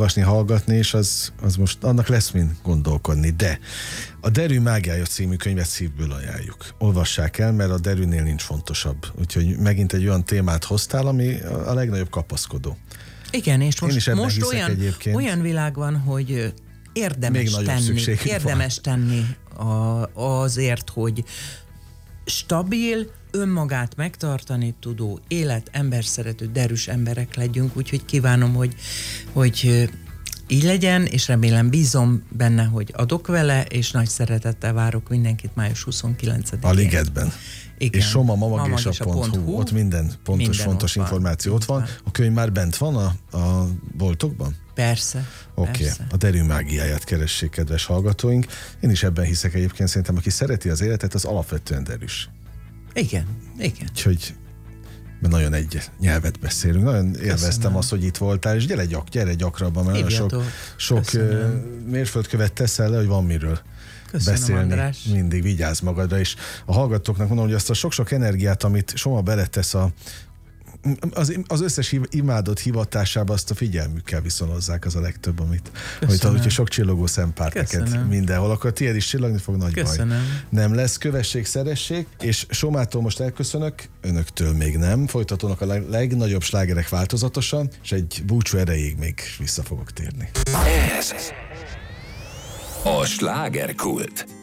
olvasni, hallgatni, és az most annak lesz mind gondolkodni. De a Derű mágiája című könyvet szívből ajánljuk. Olvassák el, mert a Derűnél nincs fontosabb. Úgyhogy megint egy olyan témát hoztál, ami a legnagyobb kapaszkodó. Igen, és most olyan világ van, hogy érdemes tenni azért, hogy stabil, önmagát megtartani tudó, emberszerető, derűs emberek legyünk, úgyhogy kívánom, hogy így legyen, és remélem, bízom benne, hogy adok vele, és nagy szeretettel várok mindenkit május 29-én. A Ligetben. Igen. És somamamagésa.hu, ott minden fontos információ ott van. A könyv már bent van a boltokban? Persze. Oké. A Derű mágiáját keressék, kedves hallgatóink. Én is ebben hiszek egyébként, szerintem aki szereti az életet, az alapvetően derűs. Igen. Úgyhogy nagyon egy nyelvet beszélünk. Nagyon élveztem azt, hogy itt voltál, és gyere gyakrabban, mert nagyon sok mérföldkövet teszel le, hogy van miről beszélni. András. Mindig vigyázz magadra, és a hallgatóknak mondom, hogy azt a sok-sok energiát, amit Soma beletesz az összes imádott hivatásába, azt a figyelmükkel viszonozzák, az a legtöbb, amit úgyhogy sok csillogó szempárteket mindenhol, akkor tiéd is csillogni fog, nagy baj nem lesz. Kövessék, szeressék, és Somától most elköszönök, önöktől még nem, folytatónak a legnagyobb slágerek változatosan, és egy búcsú erejéig még vissza fogok térni. Ez a Slágerkult.